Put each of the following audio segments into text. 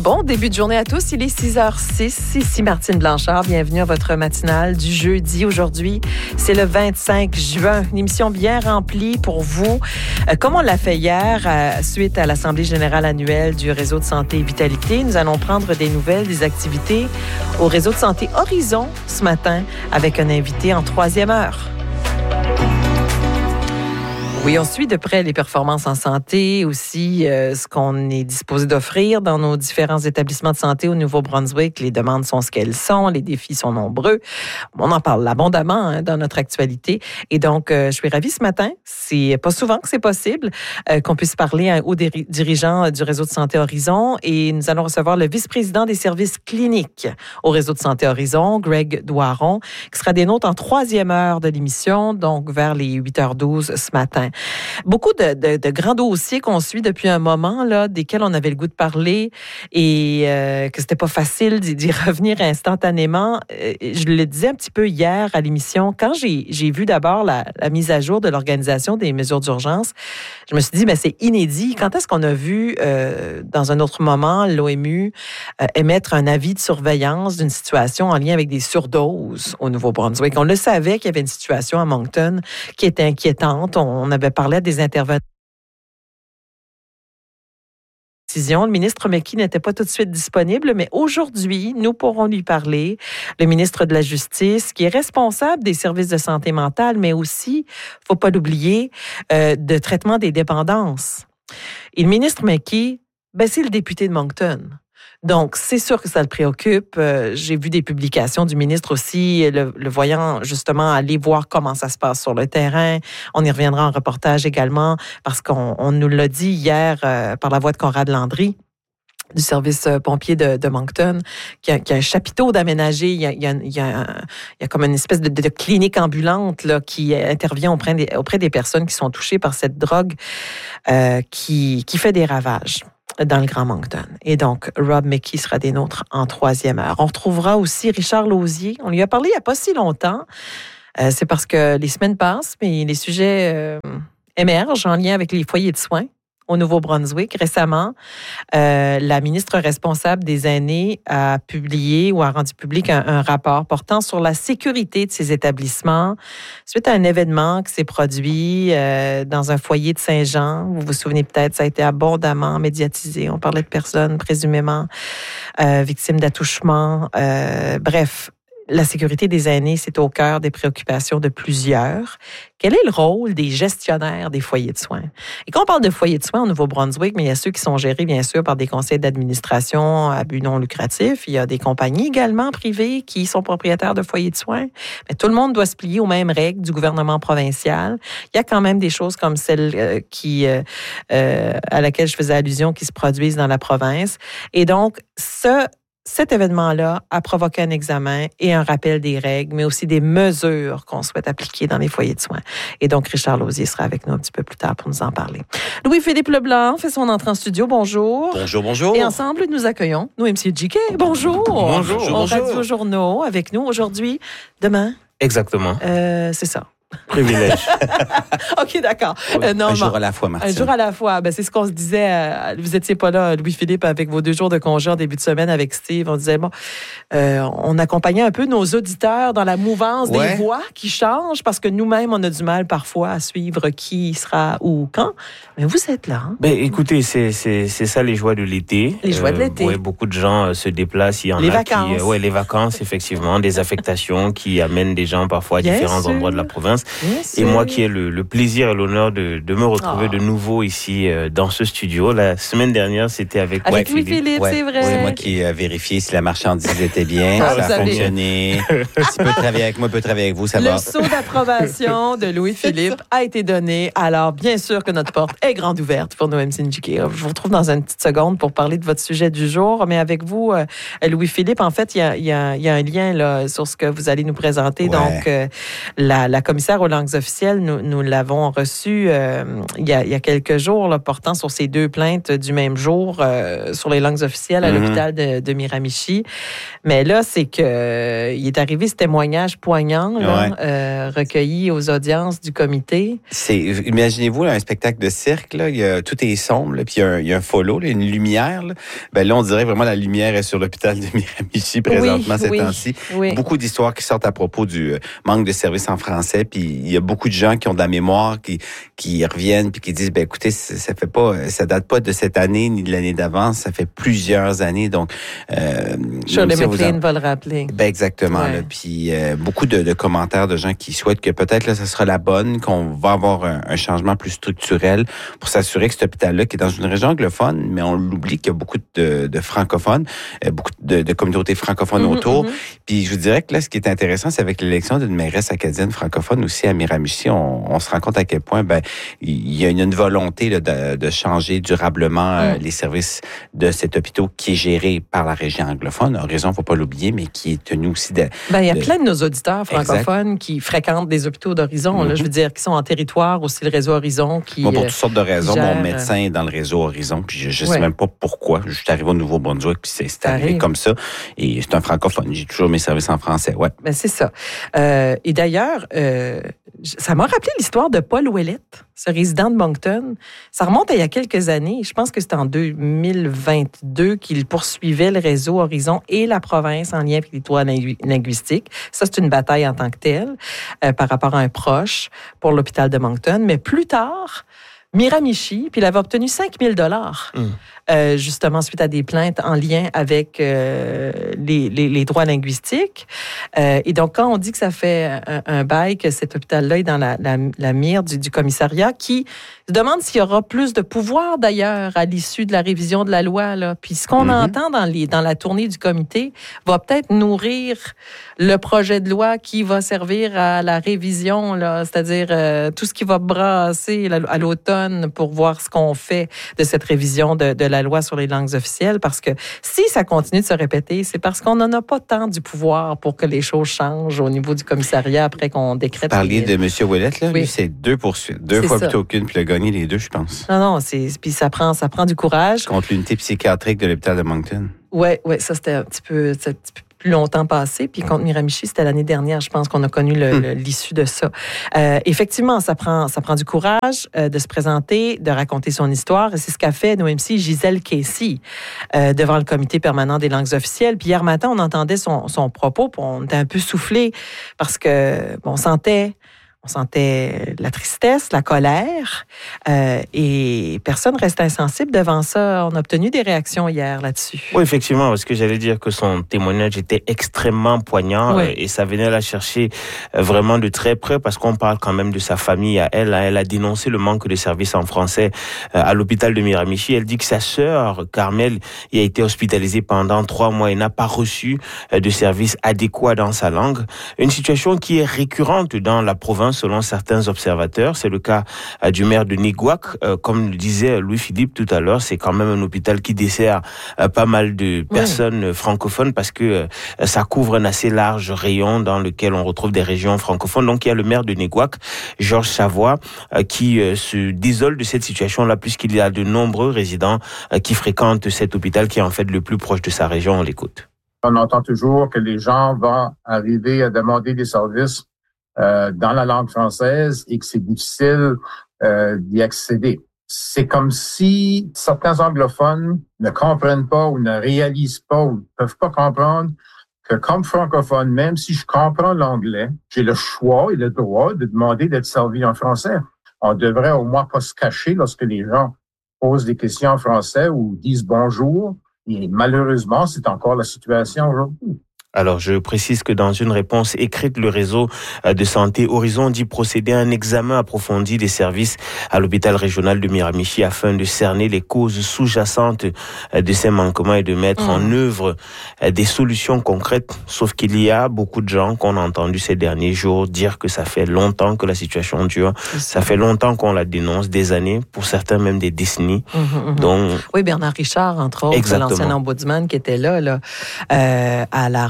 Bon début de journée à tous. Il est 6h06. Ici Martine Blanchard. Bienvenue à votre matinale du jeudi. Aujourd'hui, c'est le 25 juin. Une émission bien remplie pour vous. Comme on l'a fait hier, suite à l'Assemblée générale annuelle du Réseau de santé et vitalité, nous allons prendre des nouvelles des activités au Réseau de santé Horizon ce matin avec un invité en troisième heure. Oui, on suit de près les performances en santé, aussi ce qu'on est disposé d'offrir dans nos différents établissements de santé au Nouveau-Brunswick. Les demandes sont ce qu'elles sont, les défis sont nombreux. On en parle abondamment dans notre actualité. Et donc, je suis ravie ce matin, c'est pas souvent que c'est possible, qu'on puisse parler à un haut dirigeant du Réseau de santé Horizon. Et nous allons recevoir le vice-président des services cliniques au Réseau de santé Horizon, Greg Doiron, qui sera des nôtres en troisième heure de l'émission, donc vers les 8h12 ce matin. Beaucoup de grands dossiers qu'on suit depuis un moment, là, desquels on avait le goût de parler et que c'était pas facile d'y revenir instantanément. Je le disais un petit peu hier à l'émission, quand j'ai vu d'abord la mise à jour de l'organisation des mesures d'urgence, je me suis dit, mais c'est inédit. Quand est-ce qu'on a vu, dans un autre moment, l'OMU émettre un avis de surveillance d'une situation en lien avec des surdoses au Nouveau-Brunswick? On le savait qu'il y avait une situation à Moncton qui était inquiétante. On avait parlé à des intervenants. Le ministre McKee n'était pas tout de suite disponible, mais aujourd'hui, nous pourrons lui parler. Le ministre de la Justice, qui est responsable des services de santé mentale, mais aussi, faut pas l'oublier, de traitement des dépendances. Et le ministre McKee, c'est le député de Moncton. Donc, c'est sûr que ça le préoccupe. J'ai vu des publications du ministre aussi, le voyant justement aller voir comment ça se passe sur le terrain. On y reviendra en reportage également parce qu'on nous l'a dit hier par la voix de Conrad Landry du service pompier de Moncton, qui a un chapiteau d'aménager. Il y a comme une espèce de clinique ambulante là, qui intervient auprès des personnes qui sont touchées par cette drogue qui fait des ravages dans le Grand Moncton. Et donc, Rob McKee sera des nôtres en troisième heure. On retrouvera aussi Richard Lauzier. On lui a parlé il n'y a pas si longtemps. C'est parce que les semaines passent, mais les sujets émergent en lien avec les foyers de soins au Nouveau-Brunswick. Récemment, la ministre responsable des aînés a publié ou a rendu public un rapport portant sur la sécurité de ces établissements suite à un événement qui s'est produit dans un foyer de Saint-Jean. Vous vous souvenez peut-être, ça a été abondamment médiatisé. On parlait de personnes présumément victimes d'attouchements. Bref, la sécurité des aînés, c'est au cœur des préoccupations de plusieurs. Quel est le rôle des gestionnaires des foyers de soins? Et quand on parle de foyers de soins au Nouveau-Brunswick, mais il y a ceux qui sont gérés, bien sûr, par des conseils d'administration à but non lucratif. Il y a des compagnies également privées qui sont propriétaires de foyers de soins. Mais tout le monde doit se plier aux mêmes règles du gouvernement provincial. Il y a quand même des choses comme celle à laquelle je faisais allusion qui se produisent dans la province. Et donc, cet événement-là a provoqué un examen et un rappel des règles, mais aussi des mesures qu'on souhaite appliquer dans les foyers de soins. Et donc, Richard Lauzier sera avec nous un petit peu plus tard pour nous en parler. Louis-Philippe Leblanc fait son entrée en studio. Bonjour. Bonjour, bonjour. Et ensemble, nous accueillons nos MC JK. Bonjour. Bonjour. On Radio Journaux avec nous aujourd'hui, demain. Exactement. C'est ça. Privilège. OK, d'accord. Un jour à la fois, Martine. Un jour à la fois. C'est ce qu'on se disait. Vous n'étiez pas là, Louis-Philippe, avec vos 2 jours de congé en début de semaine avec Steve. On disait, on accompagnait un peu nos auditeurs dans la mouvance des voix qui changent parce que nous-mêmes, on a du mal parfois à suivre qui sera où, quand. Mais vous êtes là. Hein? Écoutez, c'est ça les joies de l'été. Les joies de l'été. Oui, beaucoup de gens se déplacent. Il y en les a vacances. qui... les vacances, effectivement. Des affectations qui amènent des gens parfois à différents endroits de la province. Et moi qui ai le plaisir et l'honneur de me retrouver de nouveau ici dans ce studio. La semaine dernière, c'était avec Louis-Philippe, c'est vrai. C'est moi qui ai vérifié si la marchandise était bien, ça a fonctionné. S'il peut travailler avec moi, peut travailler avec vous, ça va. Le sceau d'approbation de Louis-Philippe a été donné. Alors, bien sûr que notre porte est grande ouverte pour nos MC JK. Je vous retrouve dans une petite seconde pour parler de votre sujet du jour. Mais avec vous, Louis-Philippe, en fait, il y a un lien là, sur ce que vous allez nous présenter. Donc, la commission commissaire aux langues officielles, nous l'avons reçu il y a quelques jours, là, portant sur ces 2 plaintes du même jour sur les langues officielles à l'hôpital de Miramichi. Mais là, c'est que il est arrivé ce témoignage poignant là, recueilli aux audiences du comité. Imaginez-vous là, un spectacle de cirque, là, tout est sombre, là, puis il y a un follow, là, une lumière. Là. Ben là, on dirait vraiment la lumière est sur l'hôpital de Miramichi présentement ces temps-ci. Oui. Beaucoup d'histoires qui sortent à propos du manque de services en français, puis il y a beaucoup de gens qui ont de la mémoire, qui reviennent puis qui disent ben écoutez, ça date pas de cette année ni de l'année d'avant, ça fait plusieurs années, donc Shirley MacLaine va le rappeler. Ben exactement. Là, puis beaucoup de commentaires de gens qui souhaitent que peut-être là, ça sera la bonne, qu'on va avoir un changement plus structurel pour s'assurer que cet hôpital-là, qui est dans une région anglophone, mais on l'oublie qu'il y a beaucoup de francophones, beaucoup de communautés francophones autour. Puis je vous dirais que là, ce qui est intéressant, c'est avec l'élection d'une mairesse acadienne francophone aussi à Miramichi, on se rend compte à quel point il y a une volonté là, de changer durablement les services de cet hôpital qui est géré par la région anglophone. Horizon, faut pas l'oublier, mais qui est tenu aussi il y a plein de nos auditeurs francophones qui fréquentent des hôpitaux d'Horizon, là, je veux dire, qui sont en territoire, aussi le réseau Horizon. Moi, pour toutes sortes de raisons, mon médecin est dans le réseau Horizon, puis je sais même pas pourquoi. Je suis arrivé au Nouveau-Brunswick, puis c'est arrivé comme ça. Et c'est un francophone. J'ai toujours mes services en français, Ben, c'est ça. Et d'ailleurs, ça m'a rappelé l'histoire de Paul Ouellette, ce résident de Moncton. Ça remonte à il y a quelques années. Je pense que c'était en 2022 qu'il poursuivait le réseau Horizon et la province en lien avec les droits linguistiques. Ça, c'est une bataille en tant que telle par rapport à un proche pour l'hôpital de Moncton. Mais plus tard, Miramichi, puis il avait obtenu 5 000 $, justement suite à des plaintes en lien avec les droits linguistiques. Et donc, quand on dit que ça fait un bail que cet hôpital-là est dans la mire du commissariat, qui se demande s'il y aura plus de pouvoir, d'ailleurs, à l'issue de la révision de la loi, là. Puis ce qu'on entend dans la tournée du comité va peut-être nourrir le projet de loi qui va servir à la révision, là, c'est-à-dire tout ce qui va brasser à l'automne pour voir ce qu'on fait de cette révision de la loi sur les langues officielles, parce que si ça continue de se répéter, c'est parce qu'on n'en a pas tant du pouvoir pour que les choses changent au niveau du commissariat après qu'on décrète. Vous parliez de M. Ouellette, là, lui, c'est 2 poursuites. 2 fois plutôt qu'une, puis il a gagné les 2, je pense. Non, puis ça prend du courage. Contre l'unité psychiatrique de l'hôpital de Moncton. Oui, ça c'était un petit peu plus longtemps passé. Puis contre Miramichi, c'était l'année dernière, je pense qu'on a connu l'issue de ça. Effectivement, ça prend du courage de se présenter, de raconter son histoire. Et c'est ce qu'a fait nos MC Gisèle Casey devant le comité permanent des langues officielles. Puis hier matin, on entendait son propos, puis on était un peu soufflé parce que on sentait la tristesse, la colère, et personne reste insensible devant ça. On a obtenu des réactions hier là-dessus. Oui, effectivement, parce que j'allais dire que son témoignage était extrêmement poignant et ça venait la chercher vraiment de très près parce qu'on parle quand même de sa famille à elle. Elle a dénoncé le manque de services en français à l'hôpital de Miramichi. Elle dit que sa sœur, Carmel, y a été hospitalisée pendant 3 mois et n'a pas reçu de services adéquats dans sa langue. Une situation qui est récurrente dans la province selon certains observateurs. C'est le cas du maire de Niguac. Comme le disait Louis-Philippe tout à l'heure, c'est quand même un hôpital qui dessert pas mal de personnes francophones parce que ça couvre un assez large rayon dans lequel on retrouve des régions francophones. Donc il y a le maire de Niguac, Georges Savoie, qui se désole de cette situation-là puisqu'il y a de nombreux résidents qui fréquentent cet hôpital qui est en fait le plus proche de sa région. On l'écoute. On entend toujours que les gens vont arriver à demander des services dans la langue française et que c'est difficile d'y accéder. C'est comme si certains anglophones ne comprennent pas ou ne réalisent pas ou ne peuvent pas comprendre que comme francophone, même si je comprends l'anglais, j'ai le choix et le droit de demander d'être servi en français. On devrait au moins pas se cacher lorsque les gens posent des questions en français ou disent bonjour. Et malheureusement, c'est encore la situation aujourd'hui. Alors, je précise que dans une réponse écrite, le réseau de santé Horizon dit procéder à un examen approfondi des services à l'hôpital régional de Miramichi afin de cerner les causes sous-jacentes de ces manquements et de mettre en œuvre des solutions concrètes. Sauf qu'il y a beaucoup de gens qu'on a entendu ces derniers jours dire que ça fait longtemps que la situation dure. Ça fait longtemps qu'on la dénonce, des années, pour certains même des décennies. Donc, oui, Bernard Richard, entre autres, l'ancien ombudsman qui était là à la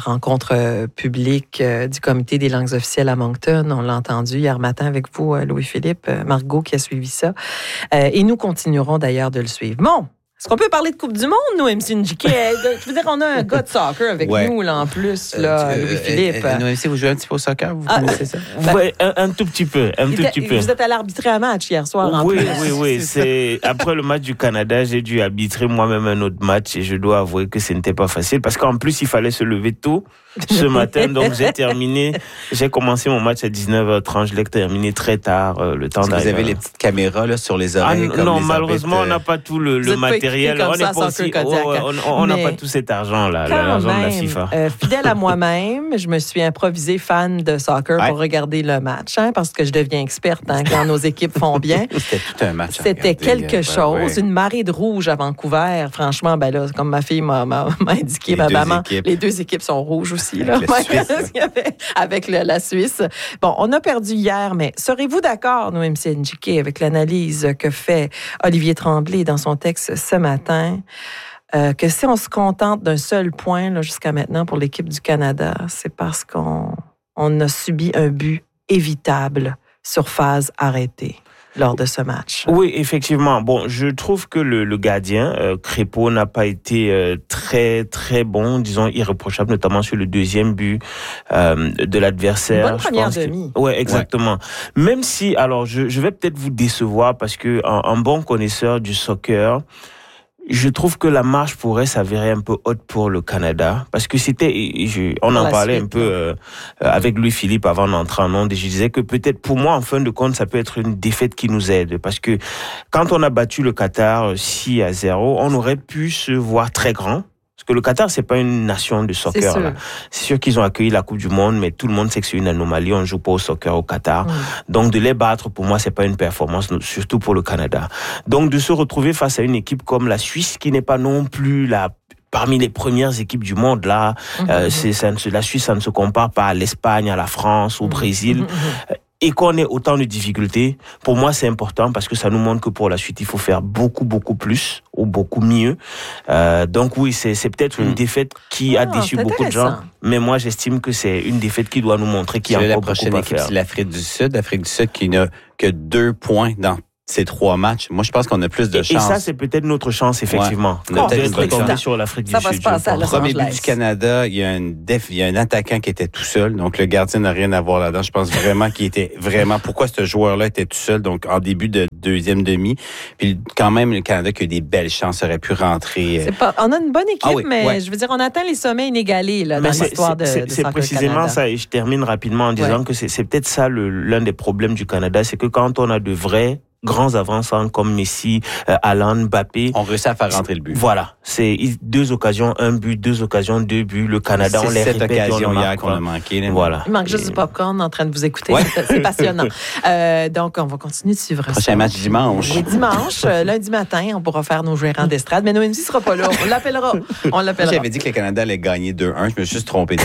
rencontre publique du Comité des langues officielles à Moncton. On l'a entendu hier matin avec vous, Louis-Philippe, Margot qui a suivi ça. Et nous continuerons d'ailleurs de le suivre. Bon. Est-ce qu'on peut parler de Coupe du Monde, nous, MC Njike? Je veux dire, on a un gars de soccer avec nous, là, en plus, là, Louis-Philippe. Nous, MC, vous jouez un petit peu au soccer, vous connaissez ça? Oui, un tout petit peu, Vous êtes allé arbitrer un match hier soir, en plus. Oui. C'est après le match du Canada, j'ai dû arbitrer moi-même un autre match et je dois avouer que ce n'était pas facile parce qu'en plus, il fallait se lever tôt ce matin. Donc, j'ai commencé mon match à 19h30. Je l'ai terminé très tard, le temps d'arriver. Vous avez les petites caméras là, sur les oreilles? Non, malheureusement, on n'a pas tout le matériel. On n'a pas tout cet argent-là, l'argent de la FIFA. Fidèle à moi-même, je me suis improvisée fan de soccer pour regarder le match, parce que je deviens experte quand nos équipes font bien. C'était tout un match. C'était quelque chose, une marée de rouge à Vancouver. Franchement, là, comme ma fille m'a indiqué, ma maman, les deux équipes sont rouges aussi. Avec la Suisse. Bon, on a perdu hier, mais serez-vous d'accord, nous, MC Njike, avec l'analyse que fait Olivier Tremblay dans son texte ce matin, que si on se contente d'un seul point là, jusqu'à maintenant pour l'équipe du Canada, c'est parce qu'on a subi un but évitable sur phase arrêtée lors de ce match. Oui, effectivement. Bon, je trouve que le gardien, Crépeau, n'a pas été très, très bon, disons, irréprochable, notamment sur le deuxième but de l'adversaire. Bonne première demi. Oui, exactement. Ouais. Même si, alors, je vais peut-être vous décevoir parce que un bon connaisseur du soccer, je trouve que la marche pourrait s'avérer un peu haute pour le Canada parce que on en parlait un peu avec Louis-Philippe avant d'entrer en onde et je disais que peut-être pour moi en fin de compte ça peut être une défaite qui nous aide parce que quand on a battu le Qatar 6-0, on aurait pu se voir très grand. Parce que le Qatar, c'est pas une nation de soccer. C'est sûr qu'ils ont accueilli la Coupe du Monde, mais tout le monde sait que c'est une anomalie. On ne joue pas au soccer au Qatar. Donc, de les battre, pour moi, c'est pas une performance, surtout pour le Canada. Donc, de se retrouver face à une équipe comme la Suisse, qui n'est pas non plus parmi les premières équipes du monde, là, la Suisse, ça ne se compare pas à l'Espagne, à la France, au Brésil. Et qu'on ait autant de difficultés, pour moi, c'est important parce que ça nous montre que pour la suite, il faut faire beaucoup, beaucoup plus ou beaucoup mieux. Donc oui, c'est peut-être une défaite qui a déçu beaucoup de gens. Mais moi, j'estime que c'est une défaite qui doit nous montrer qu'il y a encore beaucoup à faire. La prochaine équipe, c'est l'Afrique du Sud. L'Afrique du Sud qui n'a que 2 points dans ces 3 matchs. Moi, je pense qu'on a plus de chance. Et ça, c'est peut-être notre chance, effectivement. On a peut-être une chance sur l'Afrique du Sud. Ça va se passer à Los Premier Angeles. but du Canada, il y a un attaquant qui était tout seul. Donc, le gardien n'a rien à voir là-dedans. Je pense vraiment qu'il était vraiment... Pourquoi ce joueur-là était tout seul? Donc, en début de deuxième demi. Puis, quand même, le Canada qui a eu des belles chances aurait pu rentrer. On a une bonne équipe, mais je veux dire, on atteint les sommets inégalés là, dans l'histoire de C'est précisément Canada. ça. Et je termine rapidement en disant que c'est peut-être ça l'un des problèmes du Canada. C'est que quand on a de vrais grands avançants comme Messi, Haaland, Mbappé. On réussit à faire rentrer le but. Voilà. C'est 2 occasions, 1 but, 2 occasions, 2 buts. Le Canada, on les répète. 7 occasions hier qu'on a manqué. Voilà. Il manque juste du popcorn en train de vous écouter. Ouais. C'est passionnant. Donc, on va continuer de suivre ça. Prochain match dimanche. Et dimanche, lundi matin, on pourra faire nos gérants d'estrade. Mais Noémie ne sera pas là. On l'appellera. J'avais dit que le Canada allait gagner 2-1. Je me suis juste trompé.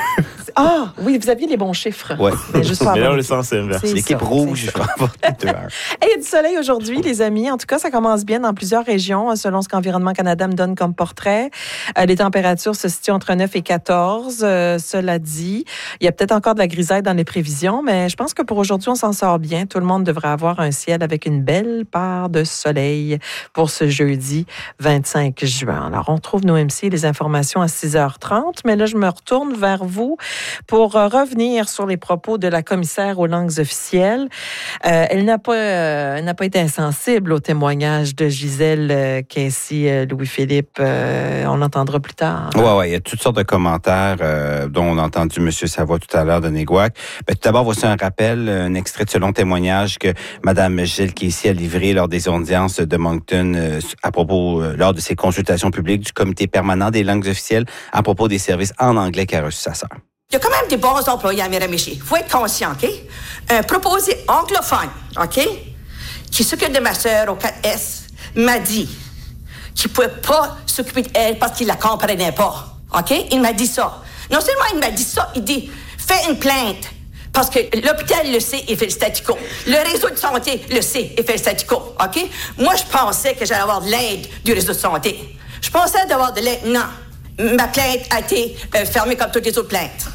Ah, oui, vous aviez les bons chiffres. Oui. Mais là, le sens est inversé. L'équipe rouge, je crois. 2-1. Et il y a du soleil aujourd'hui, les amis. En tout cas, ça commence bien dans plusieurs régions, selon ce qu'Environnement Canada me donne comme portrait. Les températures se situent entre 9 et 14. Cela dit, il y a peut-être encore de la grisaille dans les prévisions, mais je pense que pour aujourd'hui, on s'en sort bien. Tout le monde devrait avoir un ciel avec une belle part de soleil pour ce jeudi 25 juin. Alors, on trouve nos MC, les informations à 6h30, mais là, je me retourne vers vous pour revenir sur les propos de la commissaire aux langues officielles. Elle n'a pas été insensible au témoignage de Gisèle Casey, Louis-Philippe. On l'entendra plus tard. Oui, il y a toutes sortes de commentaires dont on a entendu M. Savoie tout à l'heure de Néguac. Tout d'abord, voici un rappel, un extrait de ce long témoignage que Mme Gisèle Casey a livré lors des audiences de Moncton à propos, lors de ses consultations publiques du comité permanent des langues officielles à propos des services en anglais qu'a reçu sa sœur. Il y a quand même des bons employés à Miramichi. Il faut être conscient, OK? Un proposé anglophone, OK? Qui s'occupe de ma sœur au 4S m'a dit qu'il ne pouvait pas s'occuper d'elle parce qu'il la comprenait pas, OK? Il m'a dit ça. Non seulement il m'a dit ça, il dit « Fais une plainte ». Parce que l'hôpital le sait et fait le statu quo. Le réseau de santé le sait et fait le statu quo, OK? Moi, je pensais que j'allais avoir de l'aide du réseau de santé. Je pensais d'avoir de l'aide. Non. ma plainte a été fermée comme toutes les autres plaintes.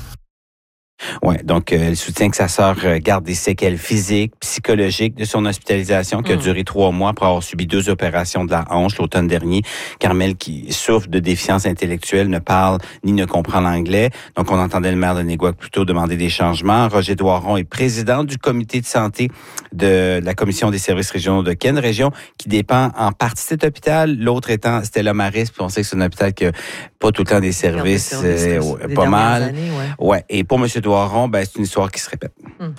Oui, donc elle soutient que sa sœur garde des séquelles physiques, psychologiques de son hospitalisation qui a duré 3 mois après avoir subi 2 opérations de la hanche l'automne dernier. Carmel, qui souffre de déficience intellectuelle, ne parle ni ne comprend l'anglais. Donc on entendait le maire de Néguac plutôt demander des changements. Roger Doiron est président du comité de santé de la Commission des services régionaux de Ken, région qui dépend en partie de cet hôpital, l'autre étant Stella Maris, puis on sait que c'est un hôpital qui n'a pas tout le temps des services, pas mal. Années, ouais. Et pour M. Doiron, ben, c'est une histoire qui se répète.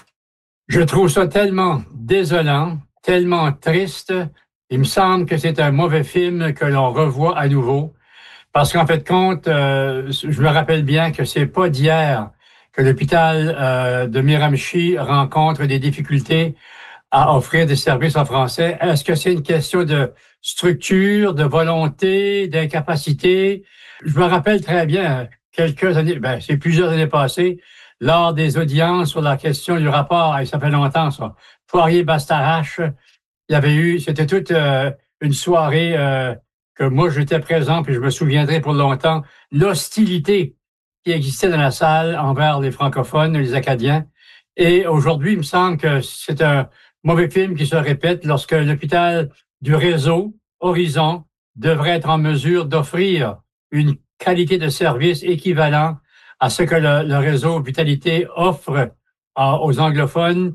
Je trouve ça tellement désolant, tellement triste. Il me semble que c'est un mauvais film que l'on revoit à nouveau. Parce qu'en fait de compte, je me rappelle bien que c'est pas d'hier que l'hôpital de Miramichi rencontre des difficultés à offrir des services en français. Est-ce que c'est une question de structure, de volonté, d'incapacité? Je me rappelle très bien, quelques années, c'est plusieurs années passées, lors des audiences sur la question du rapport, et ça fait longtemps ça, Poirier-Bastarache, il y avait eu, c'était toute une soirée que moi j'étais présent, puis je me souviendrai pour longtemps, l'hostilité qui existait dans la salle envers les francophones, les Acadiens. Et aujourd'hui, il me semble que c'est un mauvais film qui se répète lorsque l'hôpital du réseau Horizon devrait être en mesure d'offrir une qualité de service équivalente à ce que le réseau Vitalité offre aux anglophones.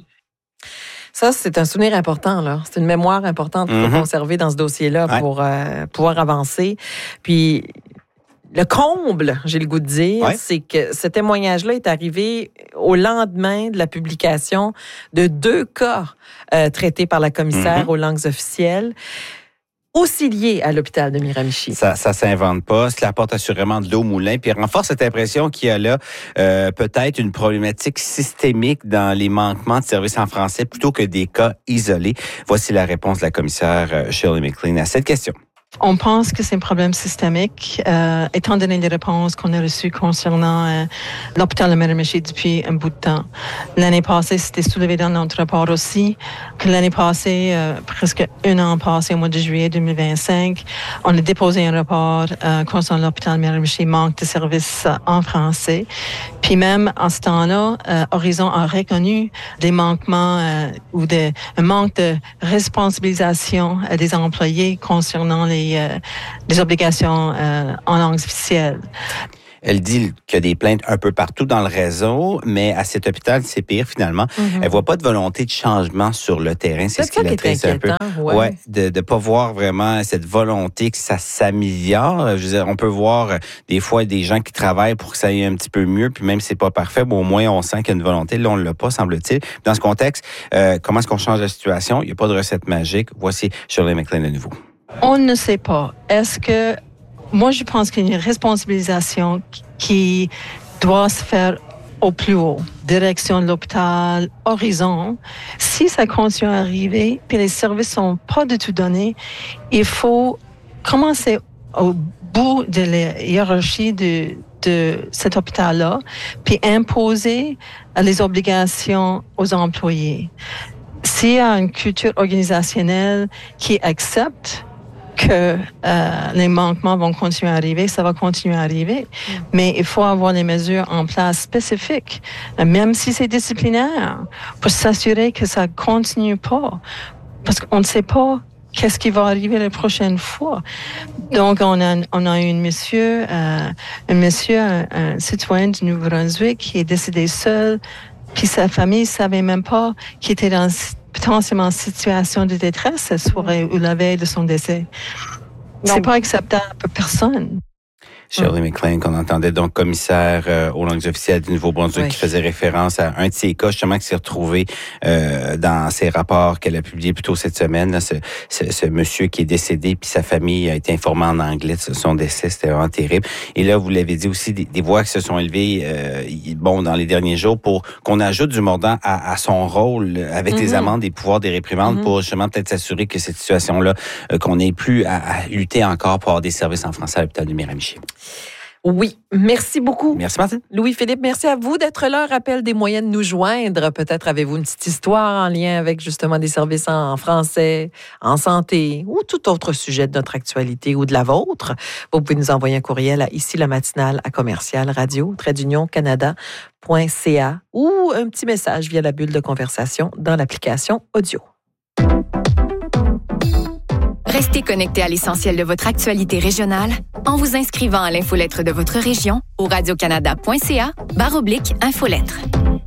Ça, c'est un souvenir important, là. C'est une mémoire importante qu'il faut conserver dans ce dossier-là pour pouvoir avancer. Puis, le comble, j'ai le goût de dire, c'est que ce témoignage-là est arrivé au lendemain de la publication de 2 cas traités par la commissaire aux langues officielles, aussi liés à l'hôpital de Miramichi. Ça s'invente pas. Cela apporte assurément de l'eau au moulin, puis renforce cette impression qu'il y a là peut-être une problématique systémique dans les manquements de services en français plutôt que des cas isolés. Voici la réponse de la commissaire Shirley McLean à cette question. On pense que c'est un problème systémique, étant donné les réponses qu'on a reçues concernant l'hôpital de Miramichi depuis un bout de temps. L'année passée, c'était soulevé dans notre rapport aussi, que l'année passée, presque 1 an passé, au mois de juillet 2025, on a déposé un rapport concernant l'hôpital de Miramichi, manque de services en français. Puis même en ce temps-là, Horizon a reconnu des manquements ou un manque de responsabilisation des employés concernant les obligations en langue officielle. Elle dit qu'il y a des plaintes un peu partout dans le réseau, mais à cet hôpital, c'est pire finalement. Elle voit pas de volonté de changement sur le terrain. C'est ce qui l'intéresse un peu. De pas voir vraiment cette volonté que ça s'améliore. Je veux dire, on peut voir des fois des gens qui travaillent pour que ça aille un petit peu mieux, puis même si c'est pas parfait, au moins on sent qu'il y a une volonté. Là, on l'a pas, semble-t-il. Dans ce contexte, comment est-ce qu'on change la situation? Il n'y a pas de recette magique. Voici Shirley McLean de nouveau. On ne sait pas. Est-ce que... Moi, je pense qu'il y a une responsabilisation qui doit se faire au plus haut. Direction de l'hôpital, Horizon. Si ça continue à arriver, puis les services sont pas du tout donnés, il faut commencer au bout de la hiérarchie de cet hôpital-là, puis imposer les obligations aux employés. S'il y a une culture organisationnelle qui accepte que les manquements vont continuer à arriver, ça va continuer à arriver. Mais il faut avoir des mesures en place spécifiques, même si c'est disciplinaire, pour s'assurer que ça continue pas. Parce qu'on ne sait pas qu'est-ce qui va arriver la prochaine fois. Donc, on a eu un citoyen du Nouveau-Brunswick qui est décédé seul, puis sa famille ne savait même pas qu'il était potentiellement en situation de détresse cette soirée ou la veille de son décès. C'est pas acceptable pour personne. Shirley McLean, qu'on entendait donc commissaire aux langues officielles du Nouveau-Brunswick, qui faisait référence à un de ces cas justement qui s'est retrouvé dans ses rapports qu'elle a publiés plus tôt cette semaine. Là, ce monsieur qui est décédé, puis sa famille a été informée en anglais de son décès. C'était vraiment terrible. Et là, vous l'avez dit aussi, des voix qui se sont élevées dans les derniers jours pour qu'on ajoute du mordant à son rôle avec les amendes, des pouvoirs, des réprimandes pour justement peut-être s'assurer que cette situation-là, qu'on n'ait plus à lutter encore pour avoir des services en français à l'hôpital de Miramichi. Oui, merci beaucoup. Merci, Martine. Louis-Philippe, merci à vous d'être là. Rappel des moyens de nous joindre. Peut-être avez-vous une petite histoire en lien avec justement des services en français, en santé ou tout autre sujet de notre actualité ou de la vôtre. Vous pouvez nous envoyer un courriel à ici la matinale à commercial radio-canada.ca ou un petit message via la bulle de conversation dans l'application audio. Restez connecté à l'essentiel de votre actualité régionale en vous inscrivant à l'infolettre de votre région au radiocanada.ca/infolettre.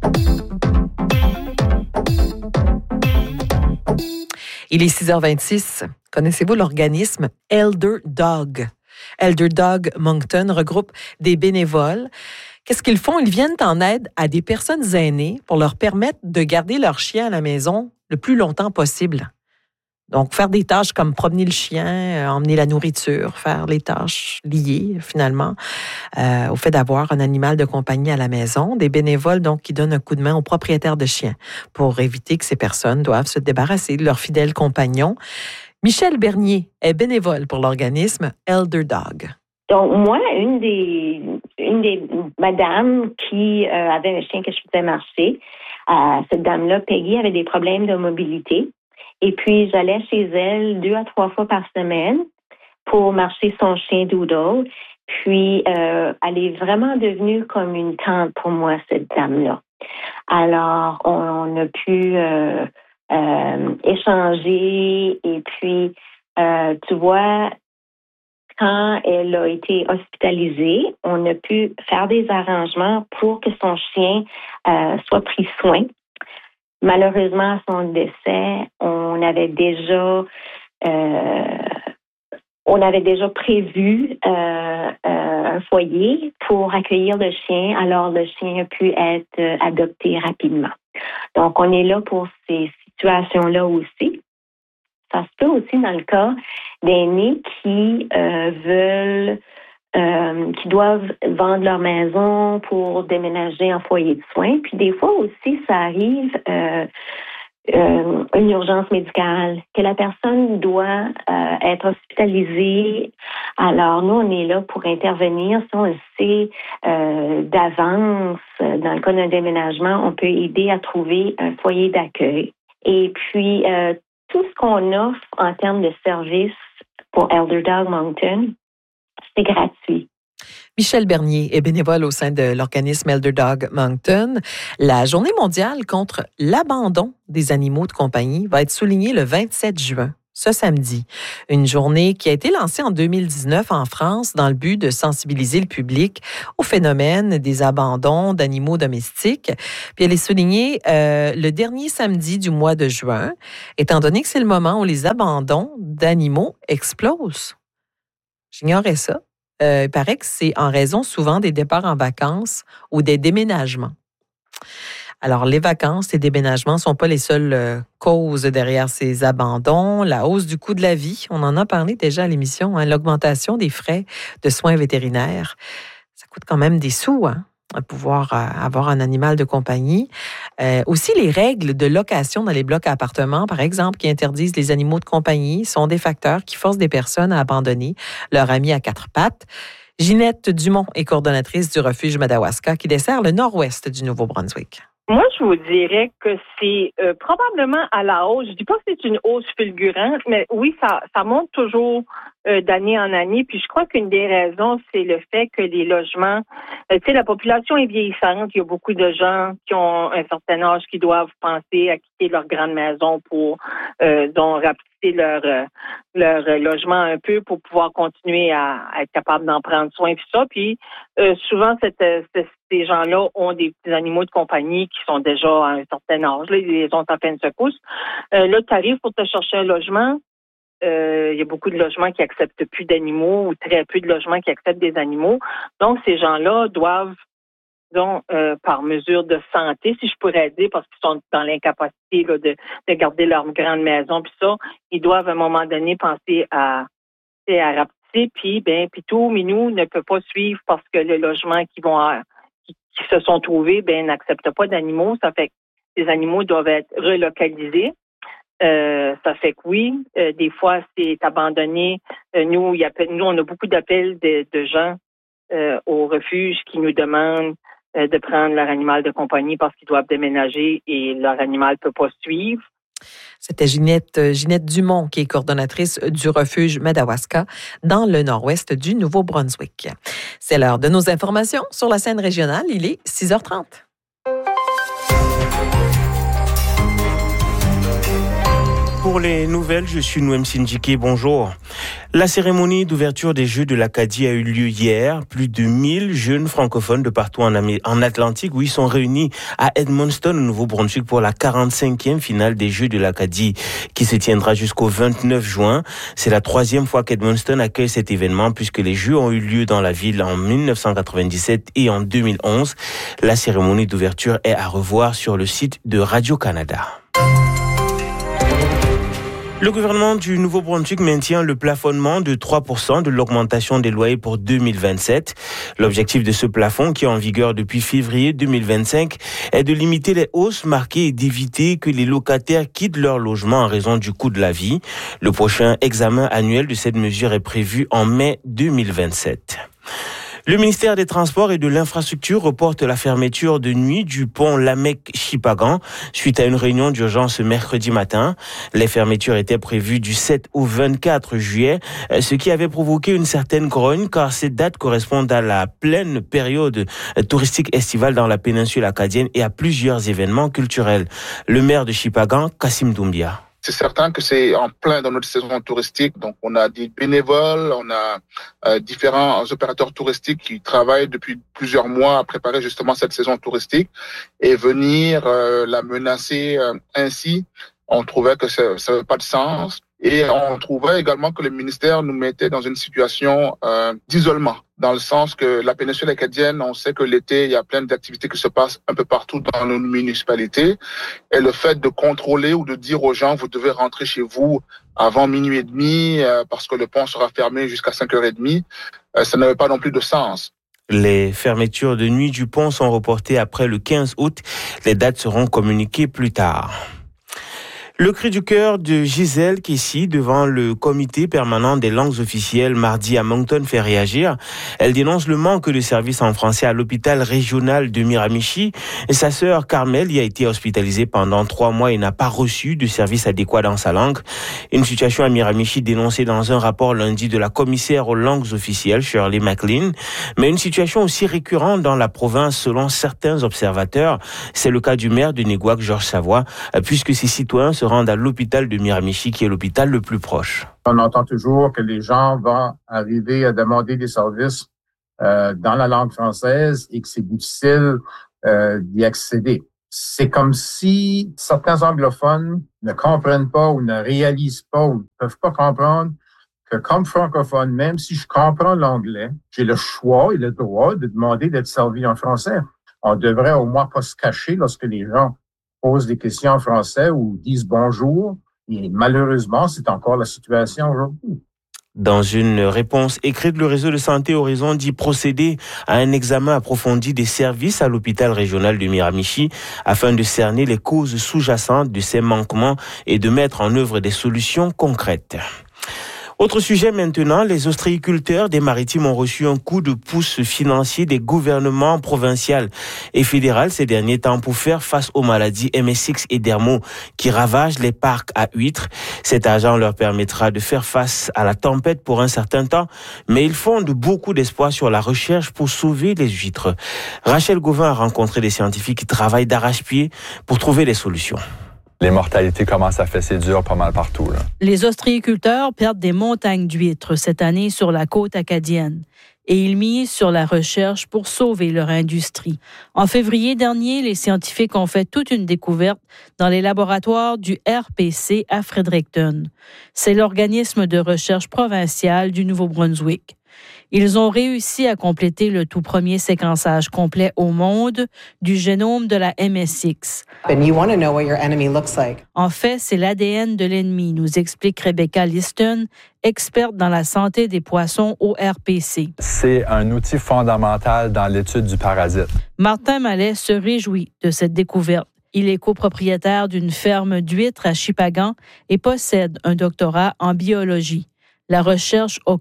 Il est 6h26. Connaissez-vous l'organisme Elder Dog? Elder Dog Moncton regroupe des bénévoles. Qu'est-ce qu'ils font? Ils viennent en aide à des personnes aînées pour leur permettre de garder leur chien à la maison le plus longtemps possible. Donc, faire des tâches comme promener le chien, emmener la nourriture, faire les tâches liées, finalement, au fait d'avoir un animal de compagnie à la maison. Des bénévoles, donc, qui donnent un coup de main aux propriétaires de chiens pour éviter que ces personnes doivent se débarrasser de leurs fidèles compagnons. Michel Bernier est bénévole pour l'organisme Elder Dog. Donc, moi, une des madames qui avait un chien que je faisais marcher, cette dame-là, Peggy, avait des problèmes de mobilité. Et puis, j'allais chez elle 2 à 3 fois par semaine pour marcher son chien Doodle. Puis, elle est vraiment devenue comme une tante pour moi, cette dame-là. Alors, on a pu échanger. Et puis, tu vois, quand elle a été hospitalisée, on a pu faire des arrangements pour que son chien soit pris soin. Malheureusement, à son décès, on avait déjà prévu un foyer pour accueillir le chien. Alors, le chien a pu être adopté rapidement. Donc, on est là pour ces situations-là aussi. Ça se peut aussi dans le cas d'aînés qui qui doivent vendre leur maison pour déménager en foyer de soins. Puis des fois aussi, ça arrive une urgence médicale, que la personne doit être hospitalisée. Alors, nous, on est là pour intervenir. Si on le sait d'avance, dans le cas d'un déménagement, on peut aider à trouver un foyer d'accueil. Et puis, tout ce qu'on offre en termes de services pour Elder Dog Moncton, c'est gratuit. Michel Bernier est bénévole au sein de l'organisme Elder Dog Moncton. La Journée mondiale contre l'abandon des animaux de compagnie va être soulignée le 27 juin, ce samedi. Une journée qui a été lancée en 2019 en France dans le but de sensibiliser le public au phénomène des abandons d'animaux domestiques. Puis elle est soulignée le dernier samedi du mois de juin, étant donné que c'est le moment où les abandons d'animaux explosent. J'ignorais ça. Il paraît que c'est en raison souvent des départs en vacances ou des déménagements. Alors, les vacances et déménagements ne sont pas les seules causes derrière ces abandons. La hausse du coût de la vie, on en a parlé déjà à l'émission, l'augmentation des frais de soins vétérinaires. Ça coûte quand même des sous, à pouvoir avoir un animal de compagnie. Aussi, les règles de location dans les blocs à appartements, par exemple, qui interdisent les animaux de compagnie, sont des facteurs qui forcent des personnes à abandonner leur ami à 4 pattes. Ginette Dumont est coordonnatrice du refuge Madawaska qui dessert le nord-ouest du Nouveau-Brunswick. Moi, je vous dirais que c'est probablement à la hausse. Je dis pas que c'est une hausse fulgurante, mais oui, ça monte toujours d'année en année. Puis je crois qu'une des raisons, c'est le fait que les logements, tu sais, la population est vieillissante. Il y a beaucoup de gens qui ont un certain âge qui doivent penser à quitter leur grande maison pour donc rapetisser leur logement un peu pour pouvoir continuer à être capable d'en prendre soin puis ça. Puis souvent ces gens-là ont des petits animaux de compagnie qui sont déjà à un certain âge. Là, ils ont à peine secousse. Là, tu arrives pour te chercher un logement. Il y a beaucoup de logements qui acceptent plus d'animaux ou très peu de logements qui acceptent des animaux. Donc, ces gens-là doivent, donc, par mesure de santé, si je pourrais dire, parce qu'ils sont dans l'incapacité là, de garder leur grande maison, puis ça, ils doivent à un moment donné penser à rapetisser, puis tout Minou ne peut pas suivre parce que le logement qui se sont trouvés, n'acceptent pas d'animaux. Ça fait que les animaux doivent être relocalisés. Ça fait que oui, des fois, c'est abandonné. Nous, on a beaucoup d'appels de gens au refuge qui nous demandent de prendre leur animal de compagnie parce qu'ils doivent déménager et leur animal ne peut pas suivre. C'était Ginette Dumont, qui est coordonnatrice du refuge Madawaska dans le nord-ouest du Nouveau-Brunswick. C'est l'heure de nos informations sur la scène régionale. Il est 6h30. Pour les nouvelles, je suis Noem Sindjiki, bonjour. La cérémonie d'ouverture des Jeux de l'Acadie a eu lieu hier. Plus de 1000 jeunes francophones de partout en Atlantique, sont réunis à Edmundston, au Nouveau-Brunswick, pour la 45e finale des Jeux de l'Acadie, qui se tiendra jusqu'au 29 juin. C'est la 3e fois qu'Edmundston accueille cet événement, puisque les Jeux ont eu lieu dans la ville en 1997 et en 2011. La cérémonie d'ouverture est à revoir sur le site de Radio-Canada. Le gouvernement du Nouveau-Brunswick maintient le plafonnement de 3% de l'augmentation des loyers pour 2027. L'objectif de ce plafond, qui est en vigueur depuis février 2025, est de limiter les hausses marquées et d'éviter que les locataires quittent leur logement en raison du coût de la vie. Le prochain examen annuel de cette mesure est prévu en mai 2027. Le ministère des Transports et de l'Infrastructure reporte la fermeture de nuit du pont Lamec-Chipagan suite à une réunion d'urgence ce mercredi matin. Les fermetures étaient prévues du 7 au 24 juillet, ce qui avait provoqué une certaine grogne car ces dates correspondent à la pleine période touristique estivale dans la péninsule acadienne et à plusieurs événements culturels. Le maire de Chipagan, Kassim Doumbia. C'est certain que c'est en plein dans notre saison touristique. Donc, on a des bénévoles, on a différents opérateurs touristiques qui travaillent depuis plusieurs mois à préparer justement cette saison touristique et venir la menacer ainsi. On trouvait que ça n'avait pas de sens. Et on trouvait également que le ministère nous mettait dans une situation d'isolement, dans le sens que la péninsule acadienne, on sait que l'été, il y a plein d'activités qui se passent un peu partout dans nos municipalités. Et le fait de contrôler ou de dire aux gens, vous devez rentrer chez vous avant minuit et demi parce que le pont sera fermé jusqu'à 5h30, ça n'avait pas non plus de sens. Les fermetures de nuit du pont sont reportées après le 15 août. Les dates seront communiquées plus tard. Le cri du cœur de Gisèle Kessi devant le comité permanent des langues officielles mardi à Moncton fait réagir. Elle dénonce le manque de services en français à l'hôpital régional de Miramichi. Et sa sœur Carmel y a été hospitalisée pendant 3 mois et n'a pas reçu de service adéquat dans sa langue. Une situation à Miramichi dénoncée dans un rapport lundi de la commissaire aux langues officielles, Shirley McLean. Mais une situation aussi récurrente dans la province selon certains observateurs. C'est le cas du maire de Neguac, Georges Savoie, puisque ses citoyens se rendent à l'hôpital de Miramichi, qui est l'hôpital le plus proche. On entend toujours que les gens vont arriver à demander des services dans la langue française et que c'est difficile d'y accéder. C'est comme si certains anglophones ne comprennent pas ou ne réalisent pas ou ne peuvent pas comprendre que comme francophone, même si je comprends l'anglais, j'ai le choix et le droit de demander d'être servi en français. On devrait au moins pas se cacher lorsque les gens posent des questions en français ou disent bonjour. Et malheureusement, c'est encore la situation aujourd'hui. Dans une réponse écrite, le réseau de santé Horizon dit procéder à un examen approfondi des services à l'hôpital régional de Miramichi afin de cerner les causes sous-jacentes de ces manquements et de mettre en œuvre des solutions concrètes. Autre sujet maintenant, les ostréiculteurs des Maritimes ont reçu un coup de pouce financier des gouvernements provincial et fédéral ces derniers temps pour faire face aux maladies MSX et Dermo qui ravagent les parcs à huîtres. Cet argent leur permettra de faire face à la tempête pour un certain temps, mais ils fondent beaucoup d'espoir sur la recherche pour sauver les huîtres. Rachel Gauvin a rencontré des scientifiques qui travaillent d'arrache-pied pour trouver des solutions. Les mortalités commencent à fesser dur pas mal partout, là. Les ostréiculteurs perdent des montagnes d'huîtres cette année sur la côte acadienne et ils misent sur la recherche pour sauver leur industrie. En février dernier, les scientifiques ont fait toute une découverte dans les laboratoires du RPC à Fredericton. C'est l'organisme de recherche provincial du Nouveau-Brunswick. Ils ont réussi à compléter le tout premier séquençage complet au monde du génome de la MSX. En fait, c'est l'ADN de l'ennemi, nous explique Rebecca Liston, experte dans la santé des poissons au RPC. C'est un outil fondamental dans l'étude du parasite. Martin Mallet se réjouit de cette découverte. Il est copropriétaire d'une ferme d'huîtres à Chipagan et possède un doctorat en biologie. La recherche occupe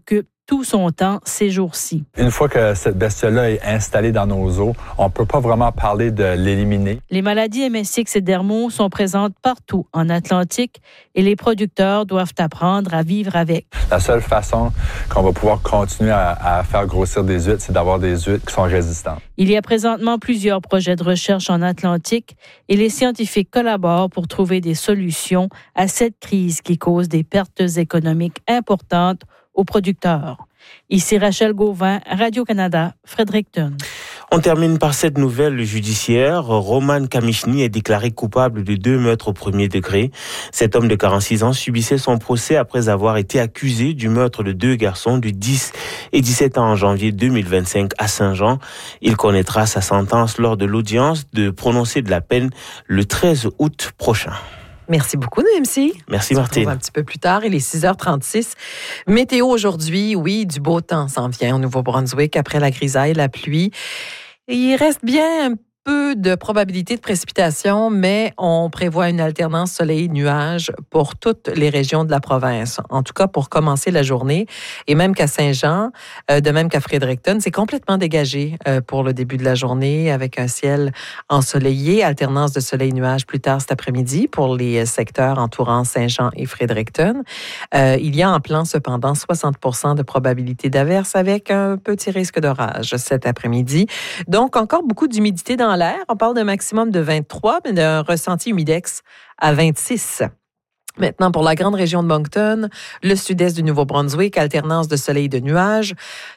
tout son temps ces jours-ci. Une fois que cette bestiole-là est installée dans nos eaux, on ne peut pas vraiment parler de l'éliminer. Les maladies MSX et dermo sont présentes partout en Atlantique et les producteurs doivent apprendre à vivre avec. La seule façon qu'on va pouvoir continuer à faire grossir des huîtres, c'est d'avoir des huîtres qui sont résistantes. Il y a présentement plusieurs projets de recherche en Atlantique et les scientifiques collaborent pour trouver des solutions à cette crise qui cause des pertes économiques importantes aux producteurs. Ici Rachel Gauvin, Radio-Canada, Fredericton. On termine par cette nouvelle judiciaire. Roman Kamichny est déclaré coupable de 2 meurtres au premier degré. Cet homme de 46 ans subissait son procès après avoir été accusé du meurtre de 2 garçons de 10 et 17 ans en janvier 2025 à Saint-Jean. Il connaîtra sa sentence lors de l'audience de prononcer de la peine le 13 août prochain. Merci beaucoup, NMC. Merci, Martine. On va un petit peu plus tard. Il est 6h36. Météo aujourd'hui, oui, du beau temps s'en vient au Nouveau-Brunswick après la grisaille, la pluie. Et il reste bien un peu de probabilité de précipitation, mais on prévoit une alternance soleil-nuage pour toutes les régions de la province. En tout cas, pour commencer la journée. Et même qu'à Saint-Jean, de même qu'à Fredericton, c'est complètement dégagé pour le début de la journée avec un ciel ensoleillé, alternance de soleil-nuage plus tard cet après-midi pour les secteurs entourant Saint-Jean et Fredericton. Il y a en plan, cependant, 60% de probabilité d'averse avec un petit risque d'orage cet après-midi. Donc, encore beaucoup d'humidité dans l'air. On parle d'un maximum de 23, mais d'un ressenti humidex à 26. Maintenant, pour la grande région de Moncton, le sud-est du Nouveau-Brunswick, alternance de soleil et de nuages,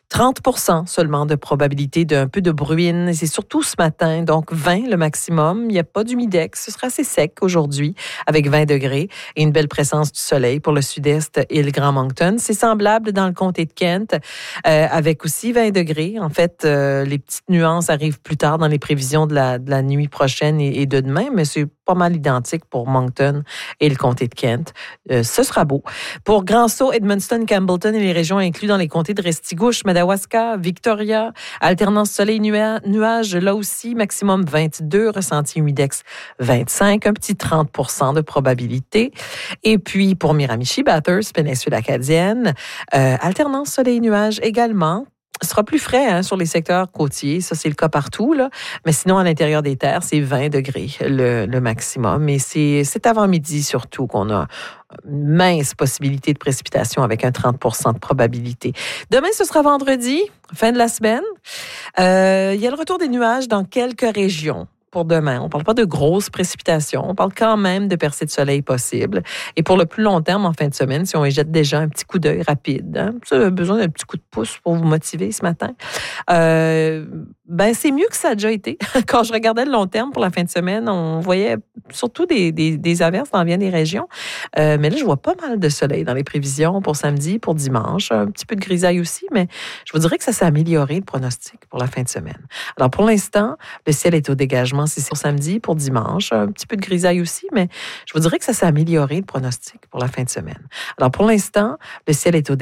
30% seulement de probabilité d'un peu de bruine. C'est surtout ce matin, donc 20 le maximum. Il n'y a pas d'humidex. Ce sera assez sec aujourd'hui avec 20 degrés et une belle présence du soleil pour le sud-est et le Grand Moncton. C'est semblable dans le comté de Kent avec aussi 20 degrés. En fait, les petites nuances arrivent plus tard dans les prévisions de la nuit prochaine et de demain, mais c'est pas mal identique pour Moncton et le comté de Kent. Ce sera beau. Pour Grand Sault, Edmundston, Campbellton et les régions incluses dans les comtés de Restigouche, Madawaska, Victoria, alternance soleil-nuage, là aussi, maximum 22, ressenti humidex 25, un petit 30% de probabilité. Et puis, pour Miramichi, Bathurst, péninsule acadienne, alternance soleil-nuage également. Ce sera plus frais sur les secteurs côtiers. Ça, c'est le cas partout, là. Mais sinon, à l'intérieur des terres, c'est 20 degrés le maximum. Et c'est avant-midi surtout qu'on a une mince possibilité de précipitation avec un 30% de probabilité. Demain, ce sera vendredi, fin de la semaine. Il y a le retour des nuages dans quelques régions. Pour demain. On ne parle pas de grosses précipitations. On parle quand même de percées de soleil possibles. Et pour le plus long terme, en fin de semaine, si on y jette déjà un petit coup d'œil rapide, vous avez besoin d'un petit coup de pouce pour vous motiver ce matin, c'est mieux que ça a déjà été. Quand je regardais le long terme pour la fin de semaine, on voyait surtout des averses dans bien des régions. Mais là, je vois pas mal de soleil dans les prévisions pour samedi, pour dimanche. Un petit peu de grisaille aussi, mais je vous dirais que ça s'est amélioré, le pronostic, pour la fin de semaine. Alors, pour l'instant, le ciel est au dégagement. C'est pour samedi, pour dimanche. Un petit peu de grisaille aussi, mais je vous dirais que ça s'est amélioré, le pronostic, pour la fin de semaine. Alors, pour l'instant, le ciel est au dégagement.